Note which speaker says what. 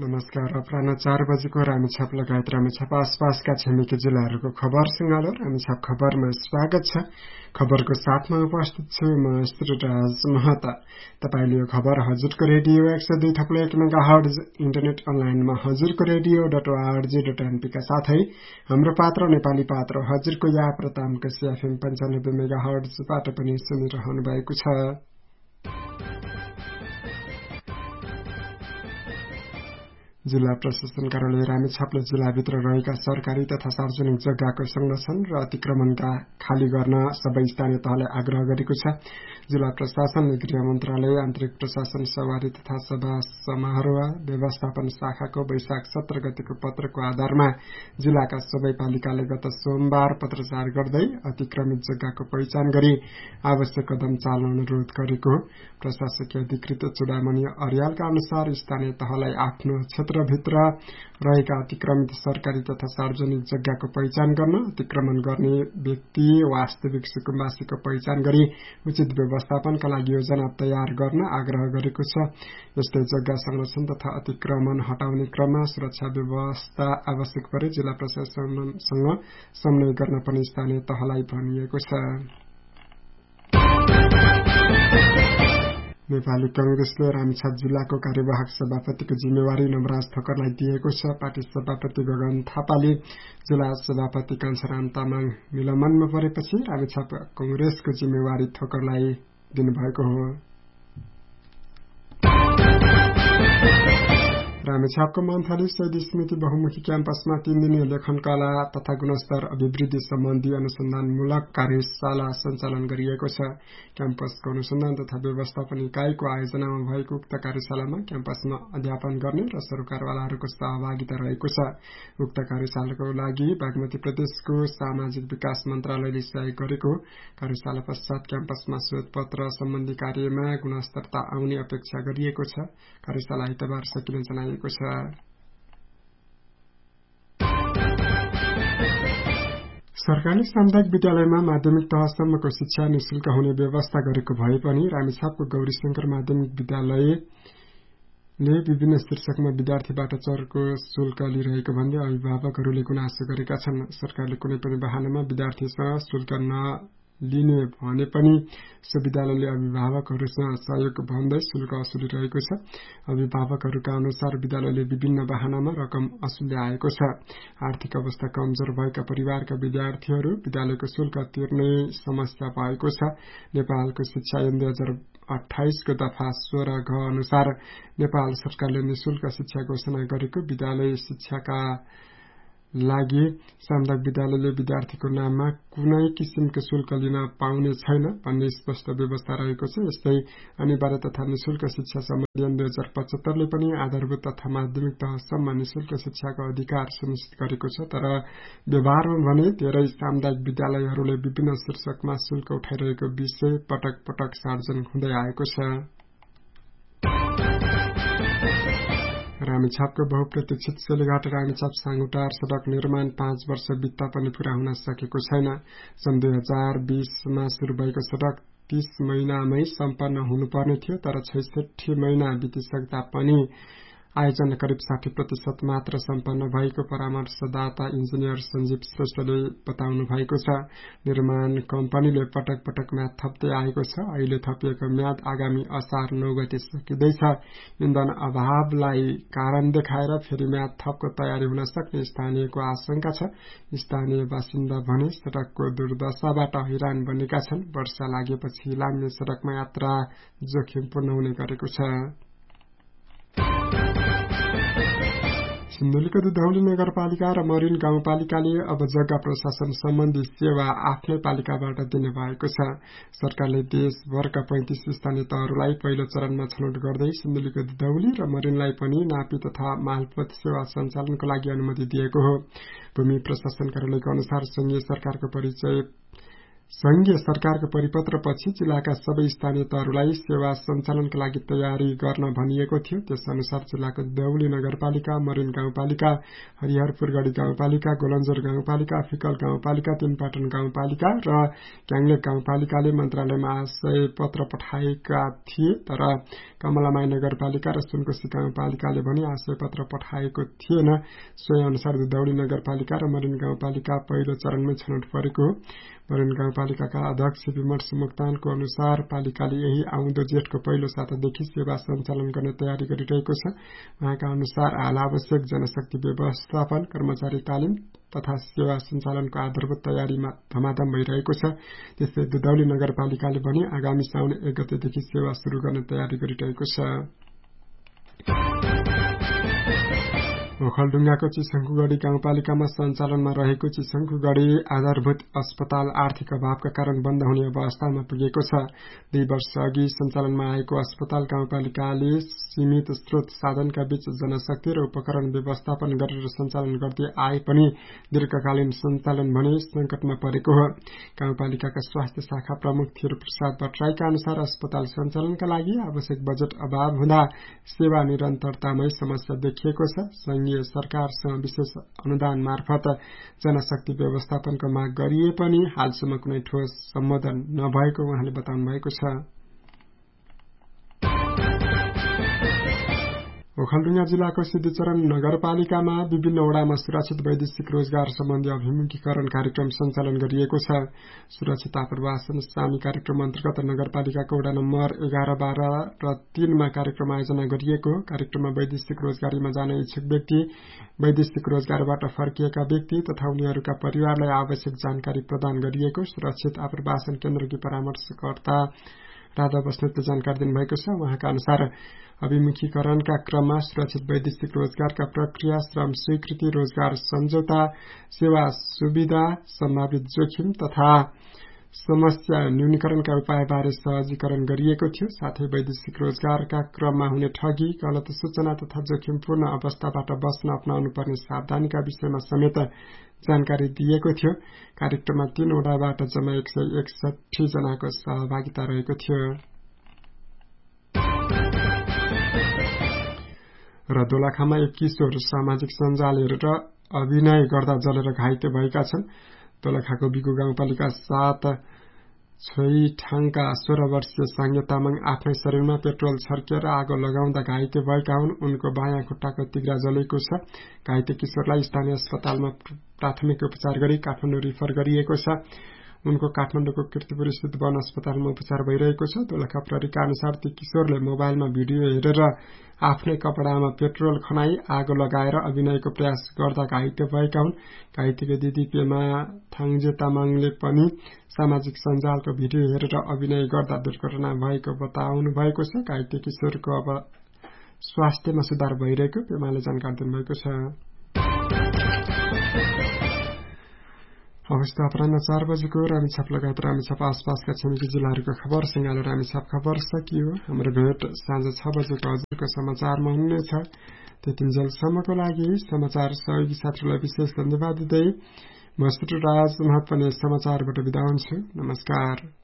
Speaker 1: नमस्कार। अपराह्न 4 बजेको रामेछाप लगायत रामेछाप आसपासका छिमेकी जिल्लाहरूको खबर सँगालो रामेछाप खबरमा स्वागत छ। खबरको साथमा उपस्थित छु म श्रीराज महता। तपाईले यो खबर हजुरको रेडियो 102.1 मेगाहर्ज इन्टरनेट अनलाइनमा हजुरको रेडियो.org.np का साथै हाम्रो पात्र नेपाली पात्र हजुरको या प्रतामको एफएम 95 मेगाहर्जबाट पनि सुनिरहनु भएको छ। जिल्ला प्रशासन कार्यालय रामेछापले जिल्लाभित्र रहेका सरकारी तथा सार्वजनिक जग्गाको संरक्षण र अतिक्रमणका खाली गर्न सबै स्थानीय तहलाई आग्रह गरेको छ। जिल्ला प्रशासनले गृह मन्त्रालय आन्तरिक प्रशासन सवारी तथा सभा समारोह व्यवस्थापन शाखाको वैशाख 17 गतेको पत्रको आधारमा जिल्लाका सबै पालिकाले गत सोमबार पत्रचार गर्दै अतिक्रमित जग्गाको पहिचान गरी आवश्यक कदम चाल्न अनुरोध गरेको हो। प्रशासकीय अधिकृत चुडामणि अर्यालका अनुसार स्थानीय तहलाई आफ्नो क्षेत्रभित्र रहेका अतिक्रमित सरकारी तथा सार्वजनिक जग्गाको पहिचान गर्न, अतिक्रमण गर्ने व्यक्ति वास्तविक सुकुम्बासीको पहिचान गरी उचित व्यवस्थापनका लागि योजना तयार गर्न आग्रह गरेको छ। यस्तै जग्गा संरक्षण तथा अतिक्रमण हटाउने क्रममा सुरक्षा व्यवस्था आवश्यक परे जिल्ला प्रशासनसँग समन्वय गर्न पनि स्थानीय तहलाई भनिएको छ। नेपाली कांग्रेसले रामेछाप जिल्लाको कार्यवाहक सभापतिको जिम्मेवारी नवराज थकरलाई दिएको छ। पार्टी सभापति गगन थापाले जिल्ला सभापति कान्छराम तामाङ निलम्बनमा परेपछि रामेछाप कांग्रेसको जिम्मेवारी थकरलाई दिनुभएको हो। रामेछापको मन्थली शहीद स्मृति बहुमुखी क्याम्पसमा 3 दिने लेखन कला तथा गुणस्तर अभिवृद्धि सम्बन्धी अनुसन्धानमूलक कार्यशाला सञ्चालन गरिएको छ। क्याम्पसको अनुसन्धान तथा व्यवस्थापन इकाइको आयोजनामा भएको उक्त कार्यशालामा क्याम्पसमा अध्यापन गर्ने र सरकारवालाहरूको सहभागिता रहेको छ। उक्त कार्यशालाको लागि बागमती प्रदेशको सामाजिक विकास मन्त्रालयले सहयोग गरेको। कार्यशाला पश्चात क्याम्पसमा शोधपत्र सम्बन्धी कार्यमा गुणस्तरता आउने अपेक्षा गरिएको छ। कार्यशाला आइतबार सकिने जनाइएको छ। सरकारले सामुदायिक विद्यालयमा माध्यमिक तहसम्मको शिक्षा निशुल्क हुने व्यवस्था गरेको भए पनि रामेछापको गौरीशंकर माध्यमिक विद्यालयले विभिन्न शीर्षकमा विद्यार्थीबाट चर्को शुल्क लिइरहेको भन्दै अभिभावकहरूले गुनासो गरेका छन्। सरकारले कुनै पनि बहानामा विद्यार्थीसँग शुल्क लिने भने पनि सो विद्यालयले अभिभावकहरूसँग सहयोग भन्दै शुल्क असुलिरहेको छ। अभिभावकहरूका अनुसार विद्यालयले विभिन्न बहानामा रकम असुल्दै आएको छ। आर्थिक अवस्था कमजोर भएका परिवारका विद्यार्थीहरू विद्यालयको शुल्क तिर्ने समस्या भएको छ। नेपालको शिक्षा ऐन 2028 को दफा 16 घ अनुसार नेपाल सरकारले निशुल्क शिक्षा घोषणा गरेको विद्यालय शिक्षाका लागि सामुदायिक विद्यालयले विद्यार्थीको नाममा कुनै किसिमको शुल्क लिन पाउने छैन भन्ने स्पष्ट व्यवस्था रहेको छ। यस्तै अनिवार्य तथा निशुल्क शिक्षा सम्बन्धी ऐन 2075 ले पनि आधारभूत तथा माध्यमिक तहसम्म निशुल्क शिक्षाको अधिकार सुनिश्चित गरेको छ। तर व्यवहारमा भने धेरै सामुदायिक विद्यालयहरूले विभिन्न शीर्षकमा शुल्क उठाइरहेको विषय पटक पटक सार्वजनिक हुँदै आएको छ। रामेछापको बहुप्रतीक्षित सेलीघाट रामेछाप साङुटार सड़क निर्माण 5 वर्ष बित्दा पनि पूरा हुन सकेको छैन। सन् 2020 मा शुरू भएको सड़क 30 महिनामै सम्पन्न हुनुपर्ने थियो, तर 66 महिना बितिसक्दा पनि आयोजना करिब 60% मात्र सम्पन्न भएको परामर्शदाता इन्जिनियर सञ्जीव श्रेष्ठले बताउनु भएको छ। निर्माण कम्पनीले पटक पटक म्याद थप्दै आएको छ। अहिले थपिएको म्याद आगामी असार 9 गते सकिँदैछ। इन्धन अभावलाई कारण देखाएर फेरि म्याद थपको तयारी हुन सक्ने स्थानीयको आशंका छ। स्थानीय बासिन्दा भने सड़कको दुर्दशाबाट हैरान बनेका छन्। वर्षा लागेपछि लाग्ने सड़कमा यात्रा जोखिमपूर्ण हुने गरेको छ। सिन्धुलीको दुधौली नगरपालिका र मरिन गाउँपालिकाले अब जग्गा प्रशासन सम्बन्धी सेवा आफ्नै पालिकाबाट दिने भएको छ। सरकारले देशभरका 35 स्थानीय तहहरूलाई पहिलो चरणमा छनौट गर्दै सिन्धुलीको दुधौली र मरिनलाई पनि नापी तथा मालपोत सेवा सञ्चालनको लागि अनुमति दिएको हो। भूमि प्रशासन कार्यालयको अनुसार संघीय सरकारको परिचय संघीय सरकारको परिपत्रपछि जिल्लाका सबै स्थानीय तहहरूलाई सेवा सञ्चालनका लागि तयारी गर्न भनिएको थियो। त्यसअनुसार जिल्लाको देउली नगरपालिका, मरिन गाउँपालिका, हरिहरपुरगढी गाउँपालिका, गोलन्जोर गाउँपालिका, फिकल गाउँपालिका, तीनपाटन गाउँपालिका र क्याङलेक गाउँपालिकाले मन्त्रालयमा आशय पत्र पठाएका थिए, तर कमलामाई नगरपालिका र सुनकोशी गाउँपालिकाले भने आशय पत्र पठाएको थिएन। सोही अनुसार दुधौली नगरपालिका र मरिन गाउँपालिका पहिलो चरणमै छनौट परेको हो। मरिन गाउँपालिकाका अध्यक्ष विमर्श मोक्तानको अनुसार पालिकाले यही आउँदो जेठको पहिलो सातादेखि सेवा सञ्चालन गर्ने तयारी गरिरहेको छ। उहाँका अनुसार हाल आवश्यक जनशक्ति व्यवस्थापन, कर्मचारी तालिम तथा सेवा सञ्चालनको आधारभूत तयारीमा धमाधम भइरहेको छ। त्यसै दुधौली नगरपालिकाले भने आगामी साउन 1 गतेदेखि सेवा सुरु गर्ने तयारी गरिरहेको छ। ओखलढुङ्गाको चिसङ्खुगढी गाउँपालिकामा सञ्चालनमा रहेको चिसङ्खुगढी आधारभूत अस्पताल आर्थिक अभावका कारण बन्द हुने अवस्थामा पुगेको छ। 2 वर्ष अघि सञ्चालनमा आएको अस्पताल गाउँपालिकाले सीमित स्रोत साधनका बीच जनशक्ति र उपकरण व्यवस्थापन गरेर सञ्चालन गर्दै आए पनि दीर्घकालीन सञ्चालन भने संकटमा परेको हो। गाउँपालिकाका स्वास्थ्य शाखा प्रमुख थिरू प्रसाद भट्टराईका अनुसार अस्पताल सञ्चालनका लागि आवश्यक बजेट अभाव हुँदा सेवा निरन्तरतामै समस्या देखिएको छ। सरकारसँग विशेष अनुदान मार्फत जनशक्ति व्यवस्थापनको माग गरिए पनि हालसम्म कुनै ठोस सम्बोधन नभएको उहाँले बताउनु भएको छ। ओखलढुङ्गा जिल्लाको सिद्धिचरण नगरपालिकामा विभिन्न वडामा सुरक्षित वैदेशिक रोजगार सम्बन्धी अभिमुखीकरण कार्यक्रम सञ्चालन गरिएको छ। सुरक्षित आप्रवासन सामी कार्यक्रम अन्तर्गत नगरपालिकाको वडा नम्बर 11, 12 र 3 मा कार्यक्रम आयोजना गरिएको। कार्यक्रममा वैदेशिक रोजगारीमा जान इच्छुक व्यक्ति, वैदेशिक रोजगारबाट फर्किएका व्यक्ति तथा उनीहरूका परिवारलाई आवश्यक जानकारी प्रदान गरिएको सुरक्षित आप्रवासन केन्द्रकी परामर्शकर्ता राधा बस्नेतले जानकारी दिनुभएको छ। उहाँका अनुसार अभिमुखीकरणका क्रममा सुरक्षित वैदेशिक रोजगारका प्रक्रिया, श्रम स्वीकृति, रोजगार सम्झौता, सेवा सुविधा, सम्भावित जोखिम तथा समस्या न्यूनीकरणका उपायबारे सहजीकरण गरिएको थियो। साथै वैदेशिक रोजगारका क्रममा हुने ठगी, गलत सूचना तथा जोखिमपूर्ण अवस्थाबाट बस्न अपनाउनु पर्ने सावधानीका विषयमा समेत जानकारी दिएको थियो। कार्यक्रममा 3 वडाबाट जम्मा 161 जनाको सहभागिता रहेको थियो। र दोलखामा एक किशोर सामाजिक सञ्जाल हेरेर अभिनय गर्दा जलेर घाइते भएका छन्। दोलखाको बिगु गाउँपालिका 7 छोइठाङका 16 वर्षीय साङ्गे तामाङ आफ्नै शरीरमा पेट्रोल छर्केर आगो लगाउँदा घाइते भएका हुन्। उनको बायाँ खुट्टाको तिघ्रा जलेको छ। घाइते किशोरलाई स्थानीय अस्पतालमा प्राथमिक उपचार गरी काठमाडौँ रिफर गरिएको छ। उनको काठमाडौँको कीर्तिपुर स्थित वन अस्पतालमा उपचार भइरहेको छ। दोलखा प्रहरीका अनुसार ती किशोरले मोबाइलमा भिडियो हेरेर आफ्नै कपडामा पेट्रोल खनाई आगो लगाएर अभिनयको प्रयास गर्दा घाइते भएका हुन्। घाइतेको दिदी पेमा थाङजे तामाङले पनि सामाजिक सञ्जालको भिडियो हेरेर अभिनय गर्दा दुर्घटना भएको बताउनु भएको छ। घाइते किशोरको अब स्वास्थ्यमा सुधार भइरहेको पेमाले जानकारी दिनुभएको छ। अवस्था अपराह्न 4 बजेको रामेछाप लगायत रामेछाप आसपासका छिमेकी जिल्लाहरूको खबर सँगालो रामेछाप खबर सकियो। हाम्रो भेट साँझ 6 बजेको हजुरको समाचारमा हुनेछ। त्यतिन्जेलसम्मको लागि समाचार सहयोगी साथीहरूलाई विशेष धन्यवाद दिँदै म सुरु राज महत्त्वपूर्ण समाचारबाट बिदा हुन्छु। नमस्कार।